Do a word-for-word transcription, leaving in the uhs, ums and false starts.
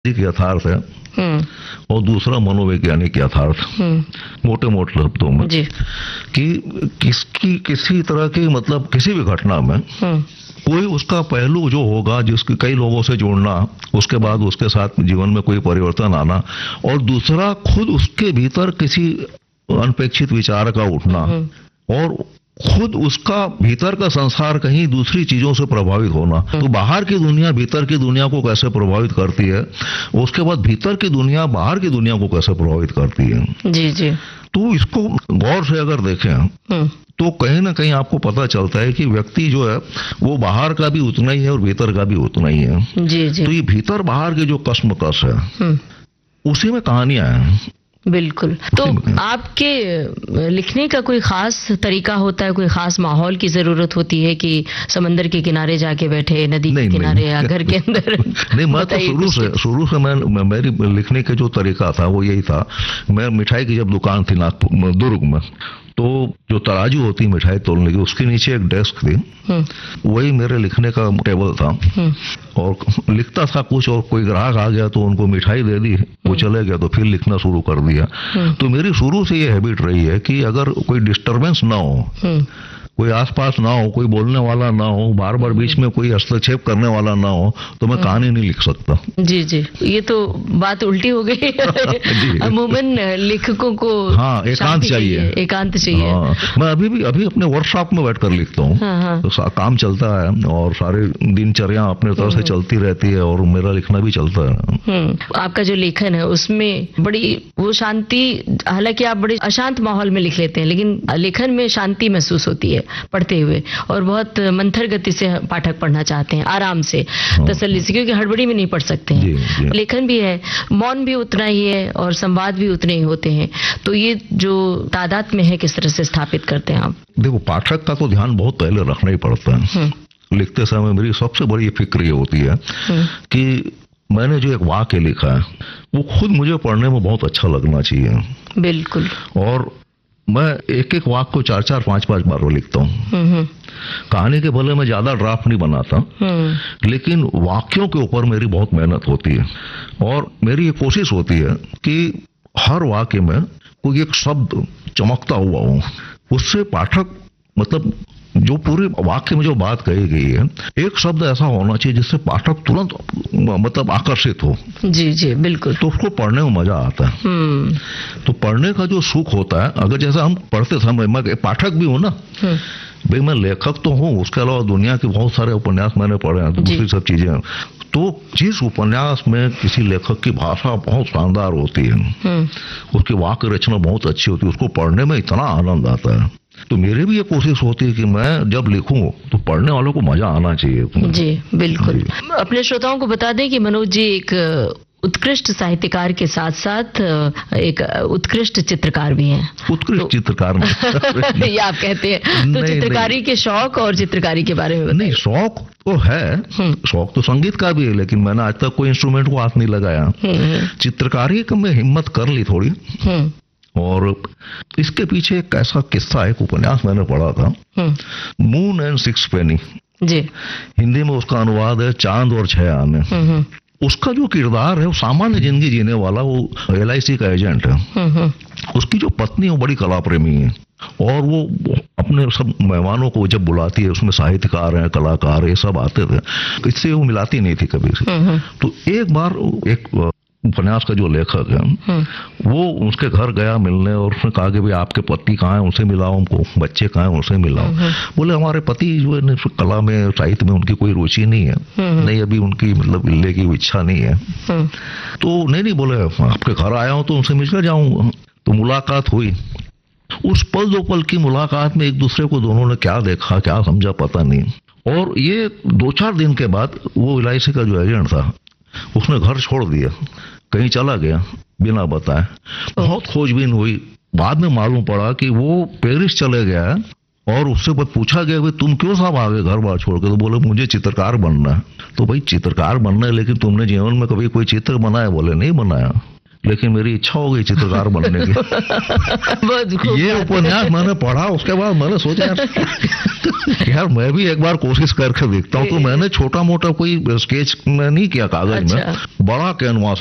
यथार्थ है और दूसरा मनोवैज्ञानिक यथार्थ। मोटे मोटे शब्दों में जी। कि किसकी किसी तरह की मतलब किसी भी घटना में कोई उसका पहलू जो होगा जिसके कई लोगों से जुड़ना, उसके बाद उसके साथ जीवन में कोई परिवर्तन आना, और दूसरा खुद उसके भीतर किसी अनपेक्षित विचार का उठना और खुद उसका भीतर का संसार कहीं दूसरी चीजों से प्रभावित होना। तो बाहर की दुनिया भीतर की दुनिया को कैसे प्रभावित करती है, उसके बाद भीतर की दुनिया बाहर की दुनिया को कैसे प्रभावित करती है। जी जी। तो इसको गौर से अगर देखें तो कहीं ना कहीं आपको पता चलता है कि व्यक्ति जो है वो बाहर का भी उतना ही है और भीतर का भी उतना ही है। जी जी। तो ये भीतर बाहर के जो कश्मकश है उसी में कहानियां हैं। बिल्कुल। तो आपके लिखने का कोई खास तरीका होता है, कोई खास माहौल की जरूरत होती है कि समंदर के किनारे जाके बैठे, नदी के किनारे या घर के अंदर? नहीं, मैं तो शुरू से शुरू से मैं मेरी लिखने का जो तरीका था वो यही था। मैं मिठाई की जब दुकान थी नागपुर दुर्ग में, तो जो तराजू होती मिठाई तोलने की, उसके नीचे एक डेस्क थी, वही मेरे लिखने का टेबल था। और लिखता था कुछ, और कोई ग्राहक आ गया तो उनको मिठाई दे दी, वो चले गया, तो फिर लिखना शुरू कर दिया। तो मेरी शुरू से ये हैबिट रही है कि अगर कोई डिस्टरबेंस ना हो, कोई आसपास ना हो, कोई बोलने वाला ना हो, बार बार बीच में कोई हस्तक्षेप करने वाला ना हो, तो मैं कहानी नहीं लिख सकता। जी जी। ये तो बात उल्टी हो गई। अमूमन लेखकों को हाँ एकांत चाहिए, एकांत चाहिए। हाँ, मैं अभी भी अभी अपने वर्कशॉप में बैठकर लिखता हूँ। हाँ, हाँ। तो काम चलता है और सारे दिनचर्या अपने तरह से चलती रहती है और मेरा लिखना भी चलता है। आपका जो लेखन है उसमें बड़ी वो शांति, हालांकि आप बड़े अशांत माहौल में लिख लेते हैं, लेकिन लेखन में शांति महसूस होती है पढ़ते हुए, और बहुत मंथर गति से पाठक पढ़ना चाहते हैं, आराम से, तसल्ली से, क्योंकि हड़बड़ी में नहीं पढ़ सकते हैं। जी, जी। लेखन भी है, मौन भी उतना ही है और संवाद भी उतने ही होते हैं। तो ये जो तादाद में है किस तरह से स्थापित करते हैं आप? देखो, पाठक का तो ध्यान बहुत पहले रखना ही पड़ता है। लिखते समय मेरी सबसे बड़ी फिक्र ये होती है कि मैंने जो एक वाक्य लिखा है वो खुद मुझे पढ़ने में बहुत अच्छा लगना चाहिए। बिल्कुल। और मैं एक एक वाक्य को चार चार पांच पांच बार लिखता हूँ। कहानी के भले मैं ज्यादा ड्राफ्ट नहीं बनाता, लेकिन वाक्यों के ऊपर मेरी बहुत मेहनत होती है और मेरी ये कोशिश होती है कि हर वाक्य में कोई एक शब्द चमकता हुआ हो, उससे पाठक मतलब जो पूरे वाक्य में जो बात कही गई है, एक शब्द ऐसा होना चाहिए जिससे पाठक तुरंत मतलब आकर्षित हो। जी जी बिल्कुल। तो उसको पढ़ने में मजा आता है। तो पढ़ने का जो सुख होता है, अगर जैसा हम पढ़ते समय, मैं पाठक भी हूं ना भाई, मैं लेखक तो हूँ, उसके अलावा दुनिया के बहुत सारे उपन्यास मैंने पढ़े हैं, दूसरी सब चीजें। तो जिस उपन्यास में किसी लेखक की भाषा बहुत शानदार होती है, उसकी वाक्य रचना बहुत अच्छी होती है, उसको पढ़ने में इतना आनंद आता है। तो मेरी भी ये कोशिश होती है कि मैं जब लिखूं तो पढ़ने वालों को मजा आना चाहिए। जी बिल्कुल। जी। अपने श्रोताओं को बता दें कि मनोज जी एक उत्कृष्ट साहित्यकार के साथ साथ एक उत्कृष्ट चित्रकार भी हैं। उत्कृष्ट तो, चित्रकार में ये आप कहते हैं तो नहीं, चित्रकारी नहीं। के शौक और चित्रकारी के बारे में बताइए। नहीं, शौक तो है, शौक तो संगीत का भी है, लेकिन मैंने आज तक कोई इंस्ट्रूमेंट को हाथ नहीं लगाया। चित्रकारी में हिम्मत कर ली थोड़ी, और इसके पीछे एक ऐसा किस्सा, एक उपन्यास मैंने पढ़ा था, मून एंड सिक्स पेनी। जी। हिंदी में उसका अनुवाद है चांद और छह आने। उसका जो किरदार है वो सामान्य जिंदगी जीने वाला, वो एल आई सी का एजेंट है। उसकी जो पत्नी है वो बड़ी कला प्रेमी है, और वो अपने सब मेहमानों को जब बुलाती है, उसमें साहित्यकार हैं, कलाकार ये सब आते थे, इससे वो मिलाती नहीं थी कभी से। तो एक बार एक उपन्यास का जो लेखक है वो उसके घर गया मिलने, और उसने कहा कि भाई आपके पति कहाँ हैं, उनसे मिलाओ, हमको बच्चे कहाँ हैं, उनसे मिलाओ। बोले हमारे पति जो है कला में, साहित्य में उनकी कोई रुचि नहीं है, नहीं अभी उनकी मतलब मिलने की इच्छा नहीं है। तो नहीं नहीं बोले आपके घर आया हूं तो उनसे मिलकर जाऊंगा। तो मुलाकात हुई। उस पल दो पल की मुलाकात में एक दूसरे को दोनों ने क्या देखा, क्या समझा, पता नहीं। और ये दो चार दिन के बाद वो एल आई सी का जो एजेंट था उसने घर छोड़ दिया, कहीं चला गया बिना बताए। बहुत खोजबीन हुई, बाद में मालूम पड़ा कि वो पेरिस चले गया है, और उससे पूछा गया भाई तुम क्यों साहब आ गए घर बार छोड़ के? तो बोले मुझे चित्रकार बनना है। तो भाई चित्रकार बनना है, लेकिन तुमने जीवन में कभी कोई चित्र बनाया? बोले नहीं बनाया। लेकिन मेरी इच्छा हो गई चित्रकार बनने की। बहुत खूब ये बात है। उपन्यास मैंने पढ़ा, उसके बाद मैंने सोचा यार यार मैं भी एक बार कोशिश करके देखता हूँ। तो मैंने छोटा मोटा कोई स्केच नहीं किया कागज में, अच्छा। बड़ा कैनवास